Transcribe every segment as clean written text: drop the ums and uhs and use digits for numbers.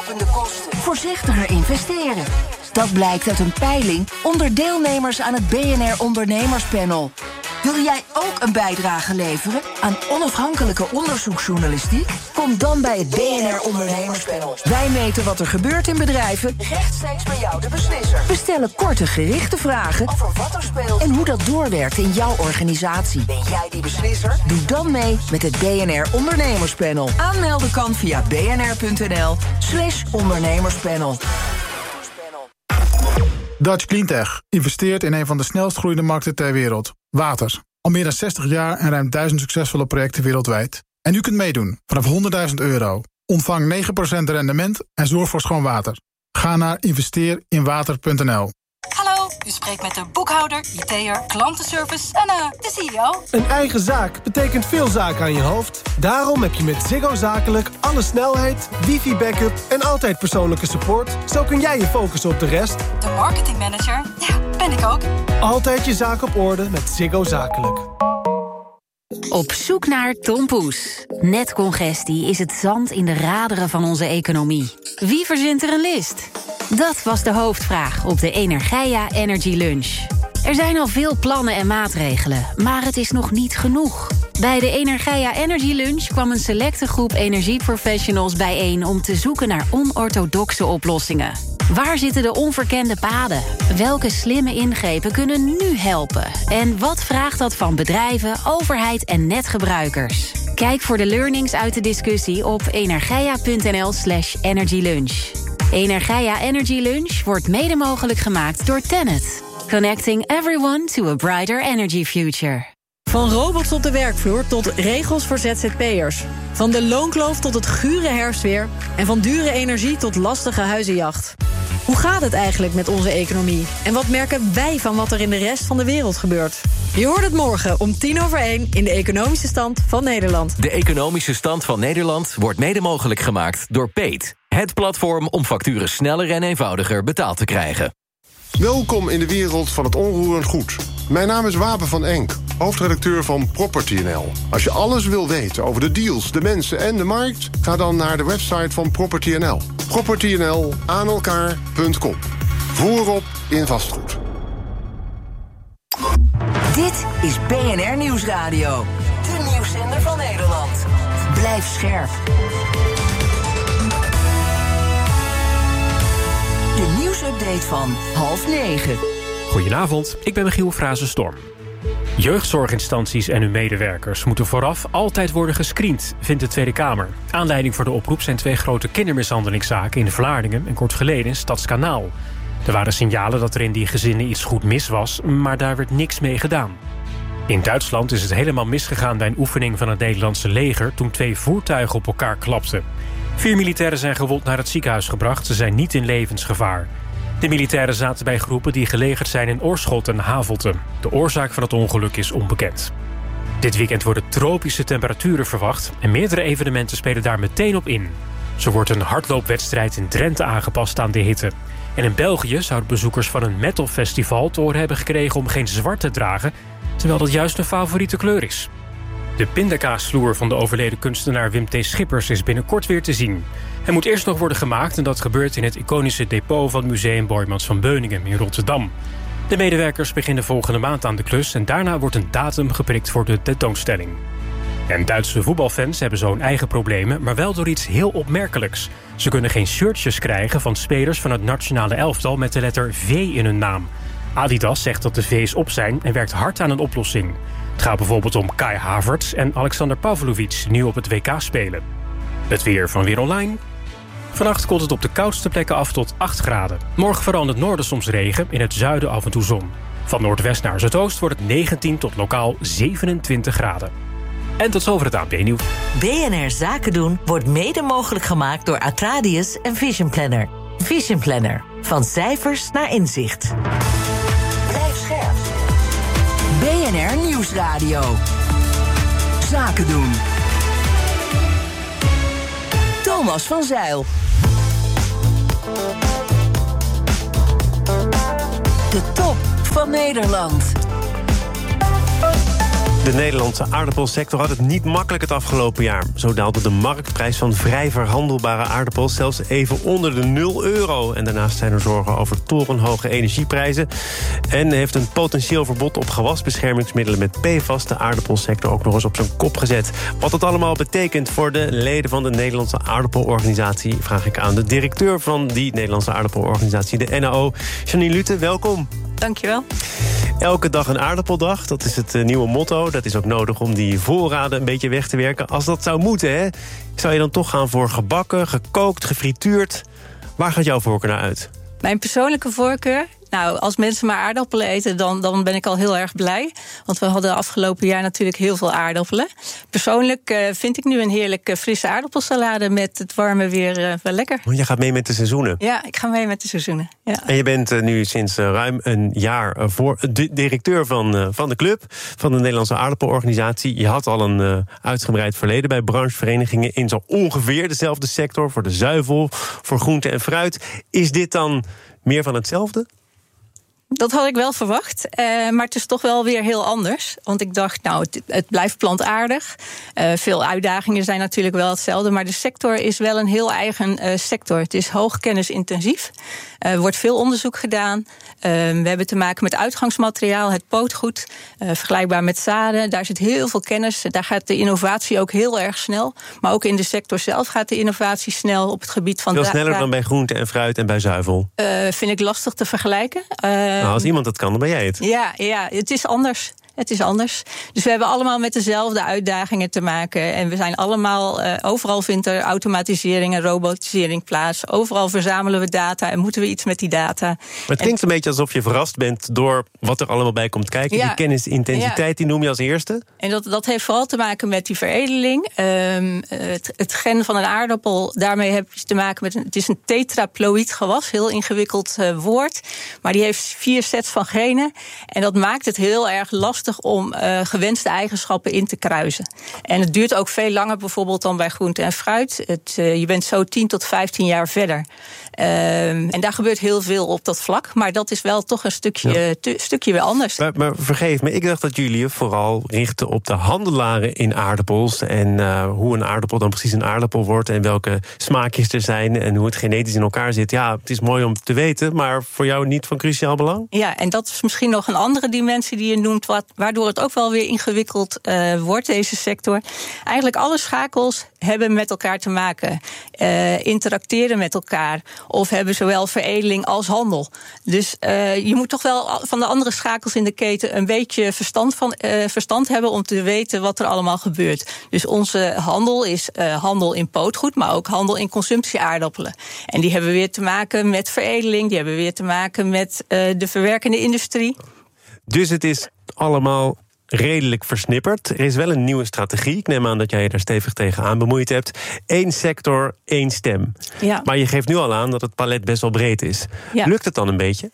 oplopende kosten. Voorzichtiger investeren. Dat blijkt uit een peiling onder deelnemers aan het BNR Ondernemerspanel. Wil jij ook een bijdrage leveren aan onafhankelijke onderzoeksjournalistiek? Kom dan bij het BNR Ondernemerspanel. Wij meten wat er gebeurt in bedrijven, rechtstreeks bij jou de beslisser. We stellen korte, gerichte vragen over wat er speelt en hoe dat doorwerkt in jouw organisatie. Ben jij die beslisser? Doe dan mee met het BNR Ondernemerspanel. Aanmelden kan via bnr.nl/ondernemerspanel. Dutch Cleantech investeert in een van de snelst groeiende markten ter wereld. Water. Al meer dan 60 jaar en ruim 1000 succesvolle projecten wereldwijd. En u kunt meedoen vanaf €100.000. Ontvang 9% rendement en zorg voor schoon water. Ga naar investeerinwater.nl. Hallo, u spreekt met de boekhouder, IT'er, klantenservice en de CEO. Een eigen zaak betekent veel zaken aan je hoofd. Daarom heb je met Ziggo Zakelijk alle snelheid, wifi-backup en altijd persoonlijke support. Zo kun jij je focussen op de rest. De marketingmanager, ja, ben ik ook. Altijd je zaak op orde met Ziggo Zakelijk. Op zoek naar tompoes. Netcongestie is het zand in de raderen van onze economie. Wie verzint er een list? Dat was de hoofdvraag op de Energia Energy Lunch. Er zijn al veel plannen en maatregelen, maar het is nog niet genoeg. Bij de Energia Energy Lunch kwam een selecte groep energieprofessionals bijeen om te zoeken naar onorthodoxe oplossingen. Waar zitten de onverkende paden? Welke slimme ingrepen kunnen nu helpen? En wat vraagt dat van bedrijven, overheid en netgebruikers? Kijk voor de learnings uit de discussie op energia.nl/energylunch. Energia Energy Lunch wordt mede mogelijk gemaakt door TenneT. Connecting everyone to a brighter energy future. Van robots op de werkvloer tot regels voor ZZP'ers. Van de loonkloof tot het gure herfstweer. En van dure energie tot lastige huizenjacht. Hoe gaat het eigenlijk met onze economie? En wat merken wij van wat er in de rest van de wereld gebeurt? Je hoort het morgen om 1:10 in de Economische Stand van Nederland. De Economische Stand van Nederland wordt mede mogelijk gemaakt door Peet. Het platform om facturen sneller en eenvoudiger betaald te krijgen. Welkom in de wereld van het onroerend goed. Mijn naam is Wapen van Enk, hoofdredacteur van PropertyNL. Als je alles wil weten over de deals, de mensen en de markt, ga dan naar de website van PropertyNL. PropertyNL aan elkaar.com. Voorop in vastgoed. Dit is BNR Nieuwsradio. De nieuwszender van Nederland. Blijf scherp. De nieuwsupdate van 8:30. Goedenavond, ik ben Michiel Frazenstorm. Jeugdzorginstanties en hun medewerkers moeten vooraf altijd worden gescreend, vindt de Tweede Kamer. Aanleiding voor de oproep zijn 2 grote kindermishandelingszaken in Vlaardingen en kort geleden in Stadskanaal. Er waren signalen dat er in die gezinnen iets goed mis was, maar daar werd niks mee gedaan. In Duitsland is het helemaal misgegaan bij een oefening van het Nederlandse leger toen 2 voertuigen op elkaar klapten. 4 militairen zijn gewond naar het ziekenhuis gebracht, ze zijn niet in levensgevaar. De militairen zaten bij groepen die gelegerd zijn in Oorschot en Havelte. De oorzaak van het ongeluk is onbekend. Dit weekend worden tropische temperaturen verwacht en meerdere evenementen spelen daar meteen op in. Zo wordt een hardloopwedstrijd in Drenthe aangepast aan de hitte. En in België zouden bezoekers van een metalfestival te horen hebben gekregen om geen zwart te dragen, terwijl dat juist een favoriete kleur is. De pindakaasvloer van de overleden kunstenaar Wim T. Schippers is binnenkort weer te zien. Hij moet eerst nog worden gemaakt en dat gebeurt in het iconische depot van Museum Boijmans van Beuningen in Rotterdam. De medewerkers beginnen volgende maand aan de klus en daarna wordt een datum geprikt voor de tentoonstelling. En Duitse voetbalfans hebben zo'n eigen problemen, maar wel door iets heel opmerkelijks. Ze kunnen geen shirtjes krijgen van spelers van het nationale elftal met de letter V in hun naam. Adidas zegt dat de V's op zijn en werkt hard aan een oplossing. Het gaat bijvoorbeeld om Kai Havertz en Alexander Pavlovic, nu op het WK spelen. Het weer van Weer Online. Vannacht koelt het op de koudste plekken af tot 8 graden. Morgen vooral in het noorden soms regen, in het zuiden af en toe zon. Van noordwest naar zuidoost wordt het 19 tot lokaal 27 graden. En tot zover het ANP-nieuws. BNR Zaken doen wordt mede mogelijk gemaakt door Atradius en Vision Planner. Vision Planner. Van cijfers naar inzicht. Blijf scherp. BNR Nieuwsradio. Zaken doen. Thomas van Zijl. De top van Nederland. De Nederlandse aardappelsector had het niet makkelijk het afgelopen jaar. Zo daalde de marktprijs van vrij verhandelbare aardappels zelfs even onder de €0. En daarnaast zijn er zorgen over torenhoge energieprijzen. En heeft een potentieel verbod op gewasbeschermingsmiddelen met PFAS de aardappelsector ook nog eens op zijn kop gezet. Wat dat allemaal betekent voor de leden van de Nederlandse aardappelorganisatie, vraag ik aan de directeur van die Nederlandse aardappelorganisatie, de NAO, Janine Lute. Welkom. Dankjewel. Elke dag een aardappeldag, dat is het nieuwe motto. Dat is ook nodig om die voorraden een beetje weg te werken. Als dat zou moeten, hè, zou je dan toch gaan voor gebakken, gekookt, gefrituurd? Waar gaat jouw voorkeur naar uit? Mijn persoonlijke voorkeur? Nou, als mensen maar aardappelen eten, dan ben ik al heel erg blij. Want we hadden afgelopen jaar natuurlijk heel veel aardappelen. Persoonlijk vind ik nu een heerlijke frisse aardappelsalade met het warme weer wel lekker. Je gaat mee met de seizoenen? Ja, ik ga mee met de seizoenen. Ja. En je bent nu sinds ruim een jaar directeur van de club, van de Nederlandse aardappelorganisatie. Je had al een uitgebreid verleden bij brancheverenigingen in zo ongeveer dezelfde sector, voor de zuivel, voor groente en fruit. Is dit dan meer van hetzelfde? Dat had ik wel verwacht, maar het is toch wel weer heel anders. Want ik dacht, nou, het blijft plantaardig. Veel uitdagingen zijn natuurlijk wel hetzelfde, maar de sector is wel een heel eigen sector. Het is hoog kennisintensief. Er wordt veel onderzoek gedaan. We hebben te maken met uitgangsmateriaal, het pootgoed, vergelijkbaar met zaden. Daar zit heel veel kennis. Daar gaat de innovatie ook heel erg snel. Maar ook in de sector zelf gaat de innovatie snel op het gebied van veel sneller dan bij groente en fruit en bij zuivel? Vind ik lastig te vergelijken. Nou, als iemand dat kan, dan ben jij het. Ja, het is anders. Het is anders. Dus we hebben allemaal met dezelfde uitdagingen te maken. En we zijn allemaal, overal vindt er automatisering en robotisering plaats. Overal verzamelen we data en moeten we iets met die data. Maar het klinkt een beetje alsof je verrast bent door wat er allemaal bij komt kijken. Ja. Die kennisintensiteit, die noem je als eerste. En dat heeft vooral te maken met die veredeling. Het gen van een aardappel, daarmee heb je te maken met het is een tetraploïd gewas. Heel ingewikkeld woord. Maar die heeft 4 sets van genen. En dat maakt het heel erg lastig om gewenste eigenschappen in te kruisen. En het duurt ook veel langer bijvoorbeeld dan bij groente en fruit. Je bent zo 10 tot 15 jaar verder. En daar gebeurt heel veel op dat vlak. Maar dat is wel toch een stukje weer anders. Maar vergeef me, ik dacht dat jullie je vooral richten op de handelaren in aardappels. En hoe een aardappel dan precies een aardappel wordt. En welke smaakjes er zijn. En hoe het genetisch in elkaar zit. Ja, het is mooi om te weten. Maar voor jou niet van cruciaal belang? Ja, en dat is misschien nog een andere dimensie die je noemt. Waardoor het ook wel weer ingewikkeld wordt, deze sector. Eigenlijk alle schakels hebben met elkaar te maken. Interacteren met elkaar. Of hebben zowel veredeling als handel. Dus je moet toch wel van de andere schakels in de keten een beetje verstand hebben om te weten wat er allemaal gebeurt. Dus onze handel is handel in pootgoed, maar ook handel in consumptieaardappelen. En die hebben weer te maken met veredeling, die hebben weer te maken met de verwerkende industrie. Dus het is allemaal redelijk versnipperd. Er is wel een nieuwe strategie. Ik neem aan dat jij je daar stevig tegenaan bemoeid hebt. 1 sector, 1 stem. Ja. Maar je geeft nu al aan dat het palet best wel breed is. Ja. Lukt het dan een beetje?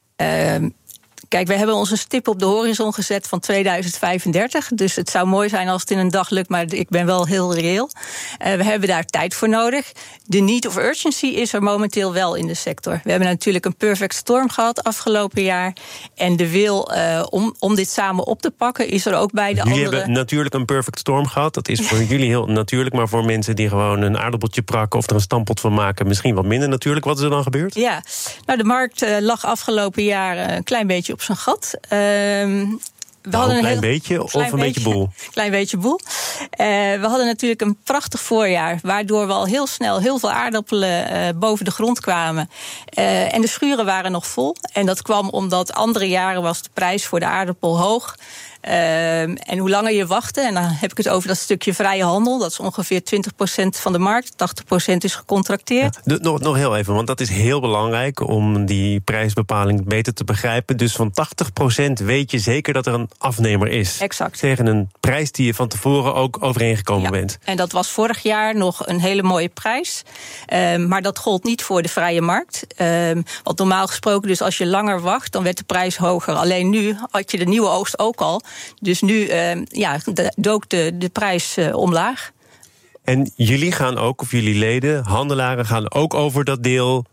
Kijk, we hebben ons een stip op de horizon gezet van 2035. Dus het zou mooi zijn als het in een dag lukt, maar ik ben wel heel reëel. We hebben daar tijd voor nodig. De need of urgency is er momenteel wel in de sector. We hebben natuurlijk een perfect storm gehad afgelopen jaar. En de wil om dit samen op te pakken is er ook bij de andere. Jullie hebben natuurlijk een perfect storm gehad. Dat is voor jullie heel natuurlijk, maar voor mensen die gewoon een aardappeltje prakken of er een stampot van maken, misschien wat minder natuurlijk. Wat is er dan gebeurd? Ja, nou, de markt lag afgelopen jaar een klein beetje op zijn gat. We hadden een klein beetje of een beetje boel? Klein beetje boel. We hadden natuurlijk een prachtig voorjaar, waardoor we al heel snel heel veel aardappelen boven de grond kwamen. En de schuren waren nog vol. En dat kwam omdat andere jaren was de prijs voor de aardappel hoog. En hoe langer je wachtte, en dan heb ik het over dat stukje vrije handel, dat is ongeveer 20% van de markt, 80% is gecontracteerd. Ja, nog heel even, want dat is heel belangrijk om die prijsbepaling beter te begrijpen. Dus van 80% weet je zeker dat er een afnemer is. Exact. Tegen een prijs die je van tevoren ook overeengekomen bent. En dat was vorig jaar nog een hele mooie prijs. Maar dat gold niet voor de vrije markt. Want normaal gesproken, dus als je langer wacht, dan werd de prijs hoger. Alleen nu had je de nieuwe oogst ook al. Dus nu dook de prijs omlaag. En jullie gaan ook, of jullie leden, handelaren gaan ook over dat deel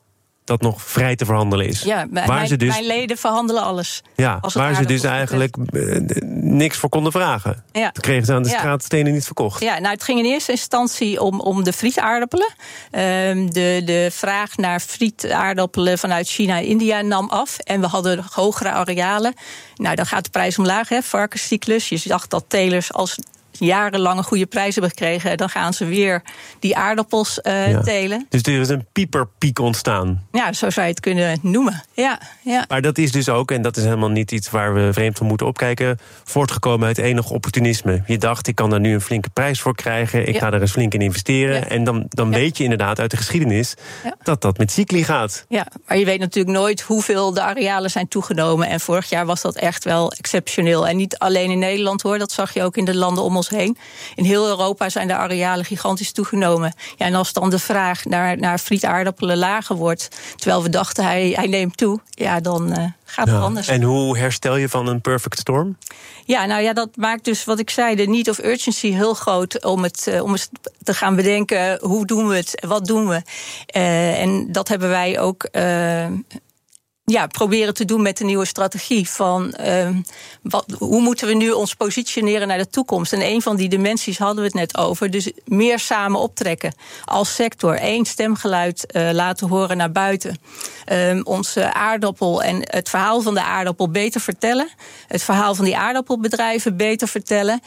dat nog vrij te verhandelen is. Ja, mijn leden verhandelen alles. Ja, waar ze dus eigenlijk niks voor konden vragen. Ja. Dat kregen ze aan de straatstenen niet verkocht. Ja, nou, het ging in eerste instantie om de frietaardappelen. De vraag naar frietaardappelen vanuit China en India nam af. En we hadden hogere arealen. Nou, dan gaat de prijs omlaag, varkenscyclus. Je zag dat telers als jarenlang een goede prijs hebben gekregen, dan gaan ze weer die aardappels telen. Dus er is een pieperpiek ontstaan. Ja, zo zou je het kunnen noemen. Ja. Maar dat is dus ook, en dat is helemaal niet iets waar we vreemd van moeten opkijken, voortgekomen uit enig opportunisme. Je dacht, ik kan daar nu een flinke prijs voor krijgen, ik ga er eens flink in investeren. Ja. En dan weet je inderdaad uit de geschiedenis dat met cycli gaat. Ja, maar je weet natuurlijk nooit hoeveel de arealen zijn toegenomen. En vorig jaar was dat echt wel exceptioneel. En niet alleen in Nederland hoor, dat zag je ook in de landen om ons heen. In heel Europa zijn de arealen gigantisch toegenomen. Ja, en als dan de vraag naar frietaardappelen lager wordt, terwijl we dachten hij neemt toe, ja, dan gaat het anders. En hoe herstel je van een perfect storm? Ja, nou ja, dat maakt dus wat ik zei, de need of urgency heel groot om het te gaan bedenken. Hoe doen we het? Wat doen we? En dat hebben wij ook proberen te doen met de nieuwe strategie. Van hoe moeten we nu ons positioneren naar de toekomst? En een van die dimensies hadden we het net over. Dus meer samen optrekken als sector. 1 stemgeluid laten horen naar buiten. Onze aardappel en het verhaal van de aardappel beter vertellen. Het verhaal van die aardappelbedrijven beter vertellen.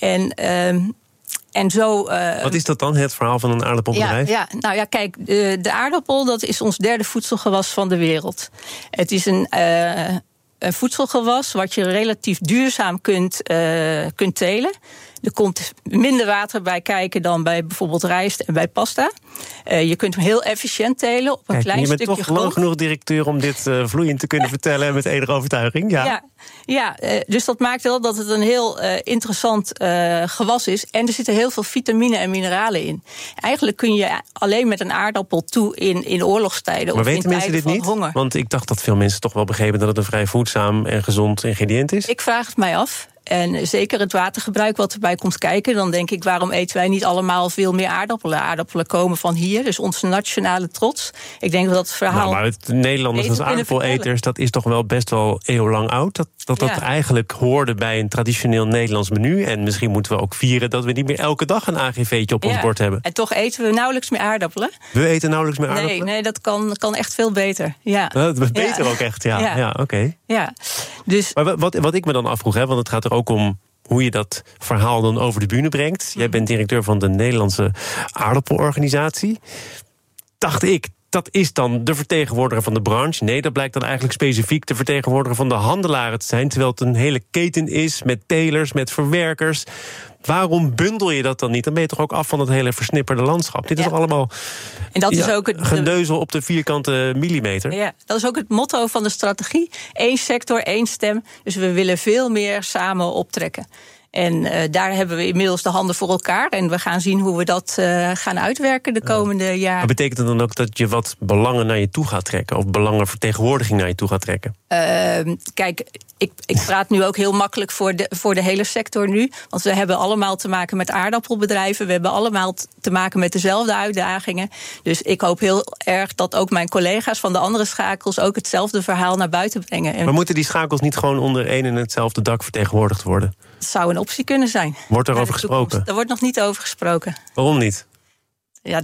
En zo, wat is dat dan, het verhaal van een aardappelbedrijf? Nou ja, kijk, de aardappel, dat is ons 3e voedselgewas van de wereld. Het is een voedselgewas wat je relatief duurzaam kunt telen. Er komt minder water bij kijken dan bij bijvoorbeeld rijst en bij pasta. Je kunt hem heel efficiënt telen op een klein stukje grond. Je bent toch lang genoeg directeur om dit vloeiend te kunnen vertellen met enige overtuiging. Ja, dus dat maakt wel dat het een heel interessant gewas is. En er zitten heel veel vitamine en mineralen in. Eigenlijk kun je alleen met een aardappel toe in oorlogstijden. Maar of in weten mensen dit niet? Honger. Want ik dacht dat veel mensen toch wel begrepen dat het een vrij voedzaam en gezond ingrediënt is. Ik vraag het mij af. En zeker het watergebruik wat erbij komt kijken, dan denk ik, waarom eten wij niet allemaal veel meer aardappelen? Aardappelen komen van hier, dus onze nationale trots. Ik denk dat het verhaal. Maar het Nederlanders als aardappeleters, dat is toch wel best wel eeuwenlang oud. Dat eigenlijk hoorde bij een traditioneel Nederlands menu. En misschien moeten we ook vieren dat we niet meer elke dag een AGV'tje op ons bord hebben. En toch eten we nauwelijks meer aardappelen. We eten nauwelijks meer aardappelen? Nee, dat kan echt veel beter. Ja. Beter ook echt, ja. Oké. Ja. Dus, maar wat ik me dan afvroeg, want het gaat er ook om hoe je dat verhaal dan over de bühne brengt. Jij bent directeur van de Nederlandse aardappelorganisatie. Dacht ik, dat is dan de vertegenwoordiger van de branche. Nee, dat blijkt dan eigenlijk specifiek de vertegenwoordiger van de handelaren te zijn, terwijl het een hele keten is met telers, met verwerkers. Waarom bundel je dat dan niet? Dan ben je toch ook af van het hele versnipperde landschap. Dit is toch allemaal en dat is ook geneuzel op de vierkante millimeter. Ja, dat is ook het motto van de strategie. 1 sector, 1 stem. Dus we willen veel meer samen optrekken. En daar hebben we inmiddels de handen voor elkaar. En we gaan zien hoe we dat gaan uitwerken de komende jaren. Maar betekent het dan ook dat je wat belangen naar je toe gaat trekken? Of belangenvertegenwoordiging naar je toe gaat trekken? Kijk, ik praat nu ook heel makkelijk voor de hele sector nu. Want we hebben allemaal te maken met aardappelbedrijven. We hebben allemaal te maken met dezelfde uitdagingen. Dus ik hoop heel erg dat ook mijn collega's van de andere schakels ook hetzelfde verhaal naar buiten brengen. Maar moeten die schakels niet gewoon onder één en hetzelfde dak vertegenwoordigd worden? Dat zou een optie kunnen zijn. Wordt er over gesproken? Daar wordt nog niet over gesproken. Waarom niet? Ja,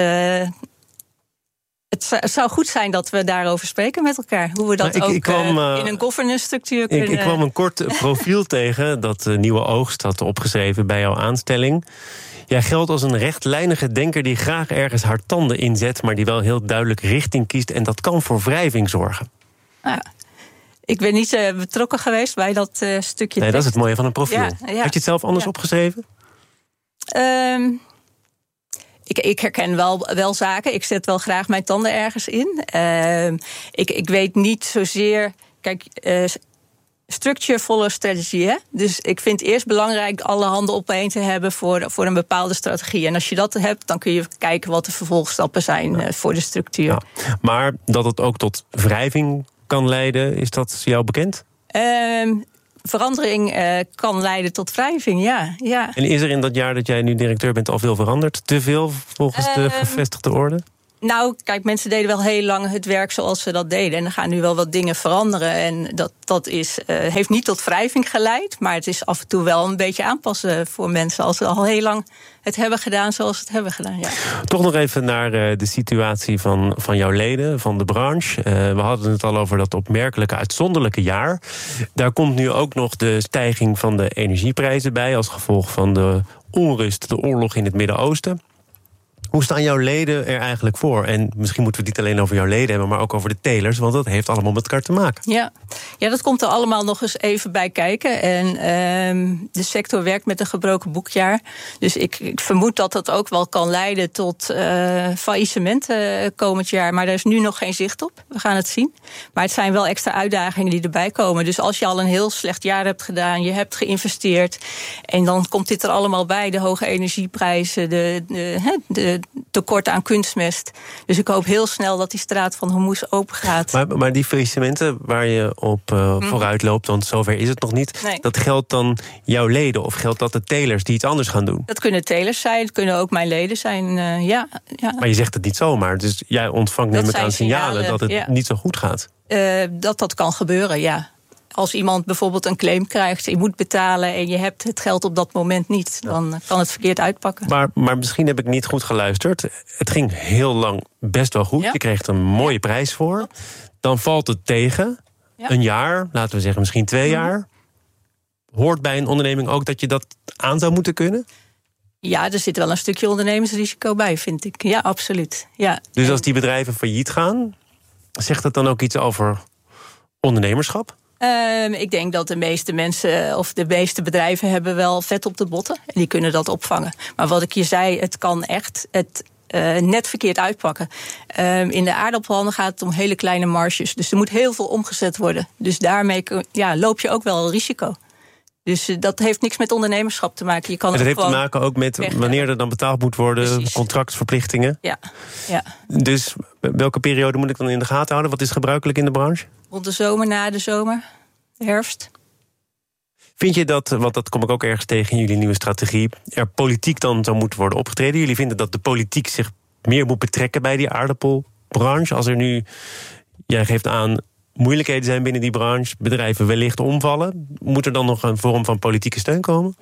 het zou goed zijn dat we daarover spreken met elkaar. Hoe we dat in een governance structuur kunnen. Ik kwam een kort profiel tegen dat Nieuwe Oogst had opgeschreven bij jouw aanstelling. Jij geldt als een rechtlijnige denker die graag ergens haar tanden inzet, maar die wel heel duidelijk richting kiest. En dat kan voor wrijving zorgen. Ja. Ik ben niet betrokken geweest bij dat stukje. Nee, dat is het mooie van een profiel. Ja. Had je het zelf anders opgeschreven? Ik herken wel zaken. Ik zet wel graag mijn tanden ergens in. Ik weet niet zozeer. Kijk, structure follows strategy. Hè? Dus ik vind het eerst belangrijk alle handen opeen te hebben voor een bepaalde strategie. En als je dat hebt, dan kun je kijken wat de vervolgstappen zijn voor de structuur. Ja. Maar dat het ook tot wrijving kan leiden, is dat jou bekend? Verandering kan leiden tot wrijving, ja. En is er in dat jaar dat jij nu directeur bent al veel veranderd? Te veel volgens de gevestigde orde? Nou, kijk, mensen deden wel heel lang het werk zoals ze dat deden. En er gaan nu wel wat dingen veranderen. En dat heeft niet tot wrijving geleid. Maar het is af en toe wel een beetje aanpassen voor mensen als ze al heel lang het hebben gedaan zoals ze het hebben gedaan. Ja. Toch nog even naar de situatie van jouw leden, van de branche. We hadden het al over dat opmerkelijke, uitzonderlijke jaar. Daar komt nu ook nog de stijging van de energieprijzen bij als gevolg van de onrust, de oorlog in het Midden-Oosten. Hoe staan jouw leden er eigenlijk voor? En misschien moeten we het niet alleen over jouw leden hebben, maar ook over de telers, want dat heeft allemaal met elkaar te maken. Ja, dat komt er allemaal nog eens even bij kijken. En de sector werkt met een gebroken boekjaar. Dus ik vermoed dat dat ook wel kan leiden tot faillissementen komend jaar. Maar daar is nu nog geen zicht op. We gaan het zien. Maar het zijn wel extra uitdagingen die erbij komen. Dus als je al een heel slecht jaar hebt gedaan, je hebt geïnvesteerd, en dan komt dit er allemaal bij, de hoge energieprijzen, de tekort aan kunstmest. Dus ik hoop heel snel dat die straat van Hormuz open gaat. Maar die faillissementen waar je op vooruit loopt, want zover is het nog niet. Nee. Dat geldt dan jouw leden of geldt dat de telers die iets anders gaan doen? Dat kunnen telers zijn, dat kunnen ook mijn leden zijn, ja. Maar je zegt het niet zomaar, dus jij ontvangt neem ik aan signalen dat het niet zo goed gaat. Dat kan gebeuren, ja. Als iemand bijvoorbeeld een claim krijgt, je moet betalen en je hebt het geld op dat moment niet, dan kan het verkeerd uitpakken. Maar misschien heb ik niet goed geluisterd. Het ging heel lang best wel goed. Ja. Je kreeg er een mooie prijs voor. Dan valt het tegen. Ja. Een jaar, laten we zeggen misschien 2 jaar. Hoort bij een onderneming ook dat je dat aan zou moeten kunnen? Ja, er zit wel een stukje ondernemersrisico bij, vind ik. Ja, absoluut. Ja. Dus als die bedrijven failliet gaan, zegt dat dan ook iets over ondernemerschap? Ik denk dat de meeste mensen of de meeste bedrijven hebben wel vet op de botten. En die kunnen dat opvangen. Maar wat ik je zei, het kan echt net verkeerd uitpakken. In de aardappelhandel gaat het om hele kleine marges. Dus er moet heel veel omgezet worden. Dus daarmee loop je ook wel risico. Dus dat heeft niks met ondernemerschap te maken. Je kan dat heeft te maken ook met wanneer er dan betaald moet worden, precies. Contractverplichtingen. Ja. Dus welke periode moet ik dan in de gaten houden? Wat is gebruikelijk in de branche? Rond de zomer, na de zomer, de herfst. Vind je dat, want dat kom ik ook ergens tegen in jullie nieuwe strategie, er politiek dan zou moeten worden opgetreden? Jullie vinden dat de politiek zich meer moet betrekken bij die aardappelbranche? Als er nu, jij geeft aan, moeilijkheden zijn binnen die branche, bedrijven wellicht omvallen, moet er dan nog een vorm van politieke steun komen?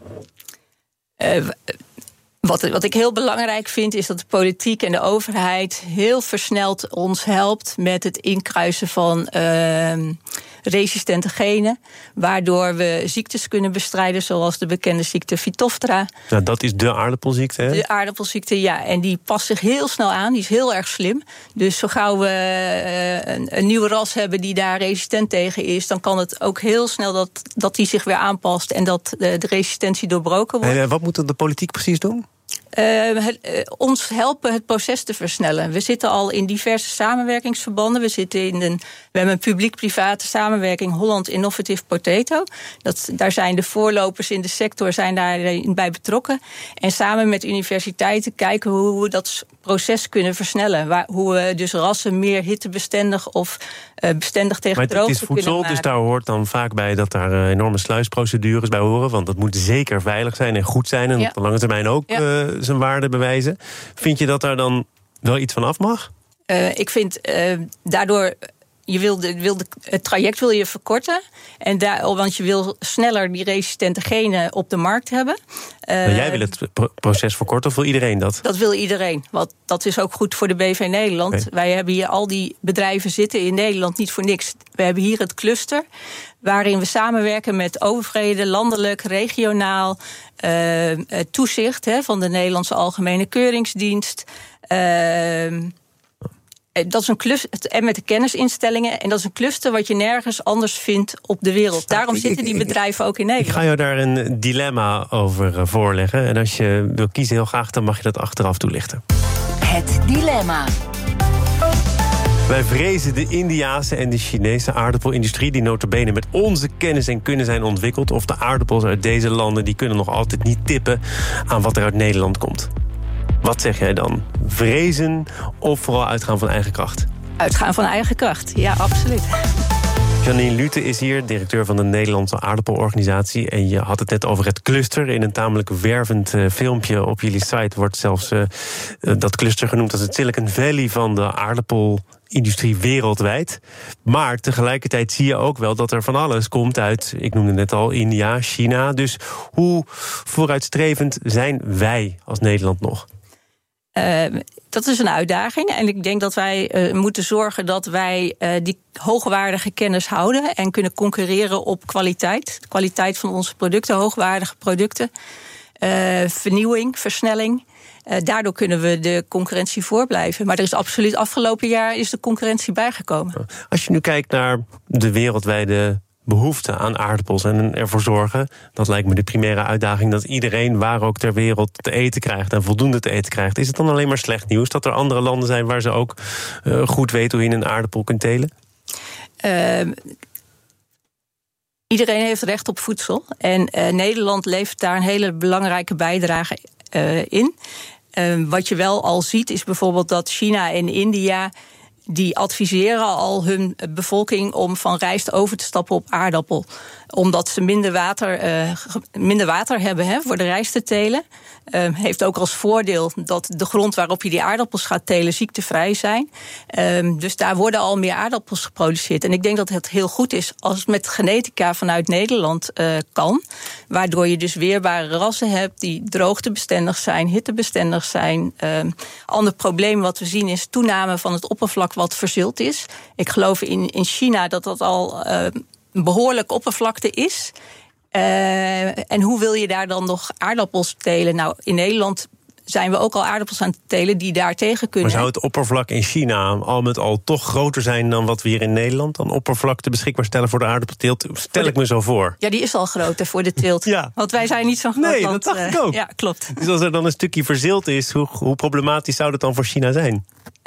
Wat ik heel belangrijk vind, is dat de politiek en de overheid heel versneld ons helpt met het inkruisen van resistente genen, waardoor we ziektes kunnen bestrijden, zoals de bekende ziekte Phytophthora. Ja, dat is de aardappelziekte, hè? De aardappelziekte, ja. En die past zich heel snel aan, die is heel erg slim. Dus zo gauw we een nieuwe ras hebben die daar resistent tegen is, dan kan het ook heel snel dat die zich weer aanpast en dat de resistentie doorbroken wordt. En wat moet de politiek precies doen? Ons helpen het proces te versnellen. We zitten al in diverse samenwerkingsverbanden. We hebben een publiek-private samenwerking Holland Innovative Potato. Daar zijn de voorlopers in de sector daarbij betrokken. En samen met universiteiten kijken we hoe we dat proces kunnen versnellen. Hoe we dus rassen meer hittebestendig of bestendig tegen droogte kunnen maken. Maar het is voedsel, dus daar hoort dan vaak bij dat daar enorme sluisprocedures bij horen. Want dat moet zeker veilig zijn en goed zijn. En op de lange termijn ook zijn waarde bewijzen. Vind je dat daar dan wel iets van af mag? Ik vind daardoor, het traject wil je verkorten. Want je wil sneller die resistente genen op de markt hebben. Jij wil het proces verkorten of wil iedereen dat? Dat wil iedereen. Want dat is ook goed voor de BV Nederland. Okay. Wij hebben hier al die bedrijven zitten in Nederland niet voor niks. We hebben hier het cluster, waarin we samenwerken met overheden, landelijk, regionaal, toezicht van de Nederlandse Algemene Keuringsdienst. Dat is een cluster, en met de kennisinstellingen. En dat is een cluster wat je nergens anders vindt op de wereld. Daarom zitten die bedrijven ook in Nederland. Ik ga jou daar een dilemma over voorleggen. En als je wil kiezen heel graag, dan mag je dat achteraf toelichten. Het dilemma. Wij vrezen de Indiase en de Chinese aardappelindustrie, die nota bene met onze kennis en kunnen zijn ontwikkeld. Of de aardappels uit deze landen, die kunnen nog altijd niet tippen aan wat er uit Nederland komt. Wat zeg jij dan? Vrezen of vooral uitgaan van eigen kracht? Uitgaan van eigen kracht, ja, absoluut. Janine Lute is hier, directeur van de Nederlandse aardappelorganisatie. En je had het net over het cluster. In een tamelijk wervend filmpje op jullie site wordt zelfs dat cluster genoemd als het Silicon Valley van de aardappelindustrie wereldwijd. Maar tegelijkertijd zie je ook wel dat er van alles komt uit, ik noemde net al, India, China. Dus hoe vooruitstrevend zijn wij als Nederland nog? Dat is een uitdaging. En ik denk dat wij moeten zorgen dat wij die hoogwaardige kennis houden en kunnen concurreren op kwaliteit. De kwaliteit van onze producten, hoogwaardige producten. Vernieuwing, versnelling. Daardoor kunnen we de concurrentie voorblijven. Maar er is absoluut afgelopen jaar is de concurrentie bijgekomen. Als je nu kijkt naar de wereldwijde behoefte aan aardappels en ervoor zorgen, dat lijkt me de primaire uitdaging, dat iedereen waar ook ter wereld te eten krijgt en voldoende te eten krijgt. Is het dan alleen maar slecht nieuws dat er andere landen zijn waar ze ook goed weten hoe je een aardappel kunt telen? Iedereen heeft recht op voedsel. En Nederland levert daar een hele belangrijke bijdrage in. Wat je wel al ziet is bijvoorbeeld dat China en India, die adviseren al hun bevolking om van rijst over te stappen op aardappel. Omdat ze minder water hebben voor de rijst te telen. Heeft ook als voordeel dat de grond waarop je die aardappels gaat telen ziektevrij zijn. Dus daar worden al meer aardappels geproduceerd. En ik denk dat het heel goed is als het met genetica vanuit Nederland kan. Waardoor je dus weerbare rassen hebt die droogtebestendig zijn, hittebestendig zijn. Ander probleem wat we zien is toename van het oppervlak wat verzild is. Ik geloof in China dat al een behoorlijke oppervlakte is. En hoe wil je daar dan nog aardappels telen? Nou, in Nederland zijn we ook al aardappels aan het telen die daar tegen kunnen. Maar zou het oppervlak in China al met al toch groter zijn dan wat we hier in Nederland dan oppervlakte beschikbaar stellen voor de aardappelteelt? Stel ik me zo voor. Ja, die is al groter voor de teelt. Ja. Want wij zijn niet zo'n groot land. Nee, dat dacht ik ook. Ja, klopt. Dus als er dan een stukje verzild is, hoe problematisch zou dat dan voor China zijn?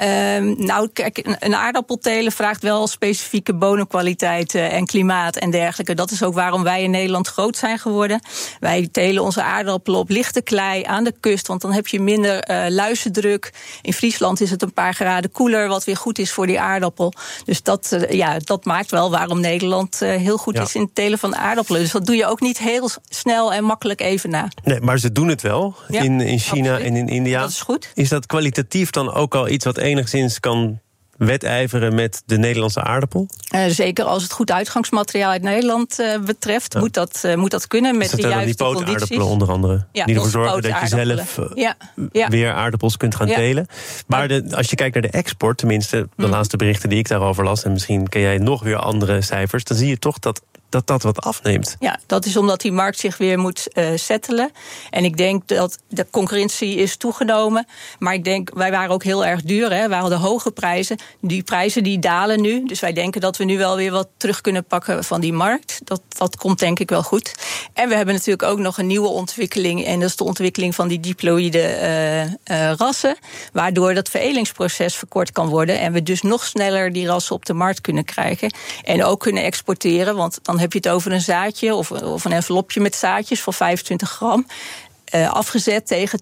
Nou, kijk, een aardappel telen vraagt wel specifieke bodemkwaliteit en klimaat en dergelijke. Dat is ook waarom wij in Nederland groot zijn geworden. Wij telen onze aardappelen op lichte klei aan de kust, want dan heb je minder luizendruk. In Friesland is het een paar graden koeler, wat weer goed is voor die aardappel. Dus dat maakt wel waarom Nederland heel goed is in het telen van aardappelen. Dus dat doe je ook niet heel snel en makkelijk even na. Nee, maar ze doen het wel in China absoluut. En in India. Dat is goed. Is dat kwalitatief dan ook al iets wat enigszins kan wedijveren met de Nederlandse aardappel? Zeker als het goed uitgangsmateriaal uit Nederland betreft, moet dat kunnen met de juiste condities. Die pootaardappelen onder andere, die ervoor zorgen dat je zelf weer aardappels kunt gaan telen. Maar als je kijkt naar de export, tenminste de laatste berichten die ik daarover las, en misschien ken jij nog weer andere cijfers, dan zie je toch dat wat afneemt. Ja, dat is omdat die markt zich weer moet settelen. En ik denk dat de concurrentie is toegenomen. Maar ik denk, wij waren ook heel erg duur. We hadden hoge prijzen. Die prijzen die dalen nu. Dus wij denken dat we nu wel weer wat terug kunnen pakken van die markt. Dat komt denk ik wel goed. En we hebben natuurlijk ook nog een nieuwe ontwikkeling. En dat is de ontwikkeling van die diploïde rassen. Waardoor dat veredelingsproces verkort kan worden. En we dus nog sneller die rassen op de markt kunnen krijgen. En ook kunnen exporteren. Want dan heb je het over een zaadje of een envelopje met zaadjes van 25 gram. Afgezet tegen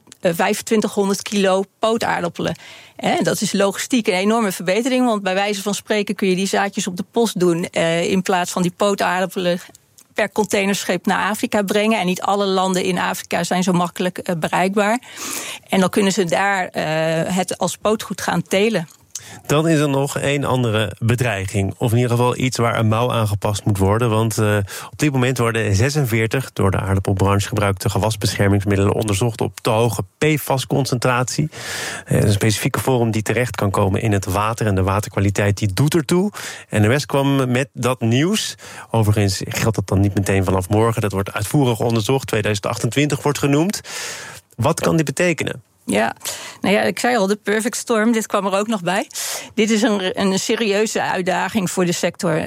2500 kilo pootaardappelen. Dat is logistiek een enorme verbetering. Want bij wijze van spreken kun je die zaadjes op de post doen. In plaats van die pootaardappelen per containerschip naar Afrika brengen. En niet alle landen in Afrika zijn zo makkelijk bereikbaar. En dan kunnen ze daar het als pootgoed gaan telen. Dan is er nog één andere bedreiging. Of in ieder geval iets waar een mouw aangepast moet worden. Want op dit moment worden 46 door de aardappelbranche gebruikte gewasbeschermingsmiddelen onderzocht op te hoge PFAS-concentratie. Een specifieke vorm die terecht kan komen in het water. En de waterkwaliteit die doet ertoe. En de NOS kwam met dat nieuws. Overigens geldt dat dan niet meteen vanaf morgen. Dat wordt uitvoerig onderzocht. 2028 wordt genoemd. Wat kan dit betekenen? Ja, nou ja, ik zei al, de perfect storm, dit kwam er ook nog bij. Dit is een serieuze uitdaging voor de sector.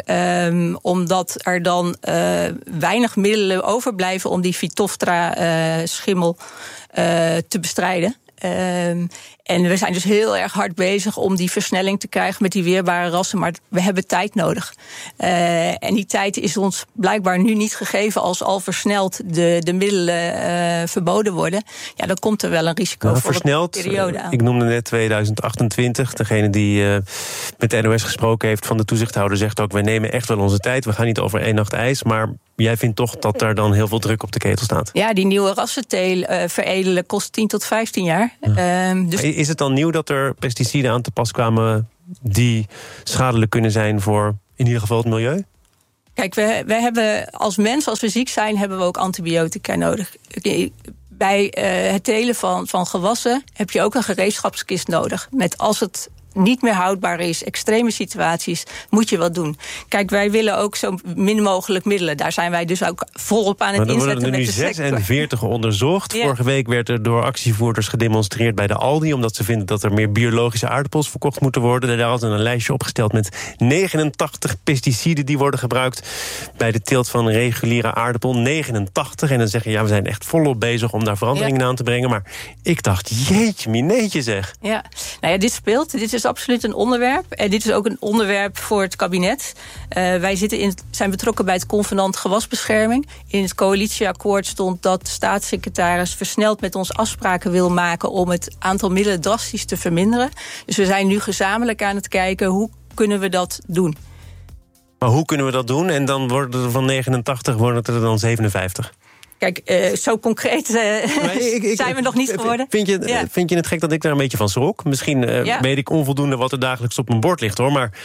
Omdat er dan weinig middelen overblijven om die Phytophthora-schimmel te bestrijden. En we zijn dus heel erg hard bezig om die versnelling te krijgen met die weerbare rassen. Maar we hebben tijd nodig. En die tijd is ons blijkbaar nu niet gegeven als al versneld de middelen verboden worden. Ja, dan komt er wel een risico voor een periode aan. Ik noemde net 2028. Degene die met de NOS gesproken heeft van de toezichthouder zegt ook, wij nemen echt wel onze tijd. We gaan niet over 1 nacht ijs, maar jij vindt toch dat er dan heel veel druk op de ketel staat? Ja, die nieuwe rassenteel veredelen kost 10 tot 15 jaar. Ja. Dus is het dan nieuw dat er pesticiden aan te pas kwamen die schadelijk kunnen zijn voor in ieder geval het milieu? Kijk, we hebben als mens, als we ziek zijn, hebben we ook antibiotica nodig. Bij het telen van gewassen heb je ook een gereedschapskist nodig. Met als het niet meer houdbaar is, extreme situaties, moet je wat doen. Kijk, wij willen ook zo min mogelijk middelen. Daar zijn wij dus ook volop aan het inzetten met de sector. Er worden nu 46 onderzocht. Ja. Vorige week werd er door actievoerders gedemonstreerd bij de Aldi, omdat ze vinden dat er meer biologische aardappels verkocht moeten worden. Daar hadden een lijstje opgesteld met 89 pesticiden die worden gebruikt bij de teelt van reguliere aardappel. 89. En dan zeggen ja, we zijn echt volop bezig om daar veranderingen aan te brengen. Maar ik dacht, jeetje mineetje zeg. Ja, nou ja, dit speelt. Dit is absoluut een onderwerp. En dit is ook een onderwerp voor het kabinet. Wij zijn betrokken bij het convenant gewasbescherming. In het coalitieakkoord stond dat de staatssecretaris versneld met ons afspraken wil maken om het aantal middelen drastisch te verminderen. Dus we zijn nu gezamenlijk aan het kijken hoe kunnen we dat doen. Maar hoe kunnen we dat doen? En dan worden er van 89 worden er dan 57. Kijk, zo concreet zijn we nog niet geworden. Vind je het gek dat ik daar een beetje van schrok? Misschien weet ik onvoldoende wat er dagelijks op mijn bord ligt, hoor. Maar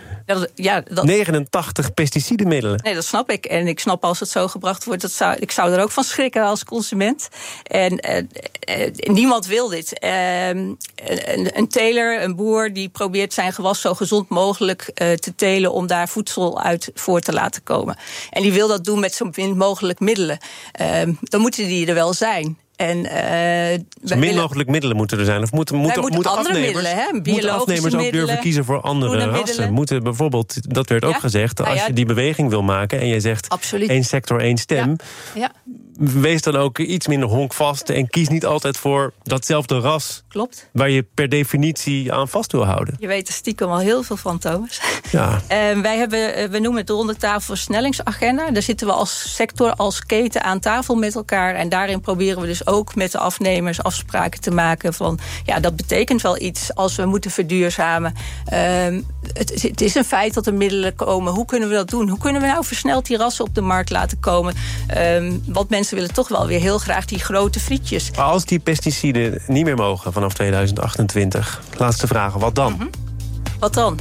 89 pesticidenmiddelen. Nee, dat snap ik. En ik snap als het zo gebracht wordt, ik zou er ook van schrikken als consument. En niemand wil dit. Een teler, een boer, die probeert zijn gewas zo gezond mogelijk te telen om daar voedsel uit voor te laten komen. En die wil dat doen met zo min mogelijk middelen. Dan moeten die er wel zijn. Zo min mogelijk middelen moeten er zijn. Of moeten afnemers ook durven kiezen voor andere rassen? Moeten bijvoorbeeld, dat werd ook gezegd, als je die beweging wil maken en je zegt één sector, één stem, wees dan ook iets minder honkvast en kies niet altijd voor datzelfde ras. Klopt. Waar je per definitie aan vast wil houden. Je weet er stiekem al heel veel van, Thomas. Ja. We noemen het de rondetafel versnellingsagenda. Daar zitten we als sector, als keten aan tafel met elkaar. En daarin proberen we dus ook met de afnemers afspraken te maken van, ja, dat betekent wel iets als we moeten verduurzamen. Het is een feit dat er middelen komen. Hoe kunnen we dat doen? Hoe kunnen we nou versneld die rassen op de markt laten komen? Want mensen willen toch wel weer heel graag die grote frietjes. Maar als die pesticiden niet meer mogen vanaf 2028, laatste vraag, wat dan? Mm-hmm. Wat dan?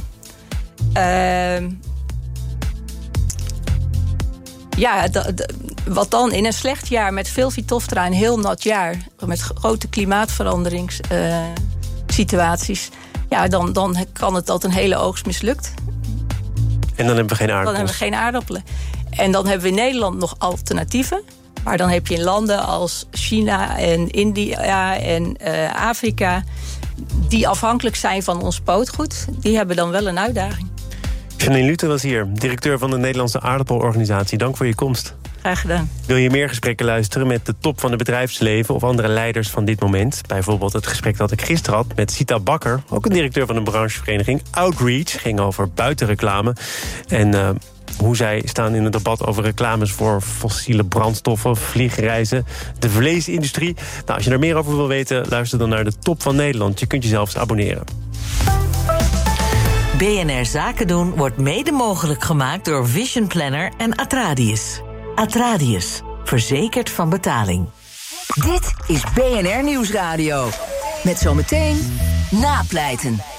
Wat dan? In een slecht jaar met veel Phytophthora, een heel nat jaar, met grote klimaatveranderingssituaties, dan kan het dat een hele oogst mislukt. En dan hebben we geen aardappelen. Dan hebben we geen aardappelen. En dan hebben we in Nederland nog alternatieven. Maar dan heb je in landen als China en India en Afrika, die afhankelijk zijn van ons spootgoed, die hebben dan wel een uitdaging. Janine Lute was hier, directeur van de Nederlandse Aardappelorganisatie. Dank voor je komst. Graag gedaan. Wil je meer gesprekken luisteren met de top van het bedrijfsleven of andere leiders van dit moment? Bijvoorbeeld het gesprek dat ik gisteren had met Sita Bakker, ook een directeur van een branchevereniging. Outreach ging over buitenreclame en hoe zij staan in het debat over reclames voor fossiele brandstoffen, vliegreizen, de vleesindustrie. Nou, als je er meer over wil weten, luister dan naar de top van Nederland. Je kunt je zelfs abonneren. BNR Zaken doen wordt mede mogelijk gemaakt door Vision Planner en Atradius. Atradius, verzekerd van betaling. Dit is BNR Nieuwsradio. Met zometeen Napleiten.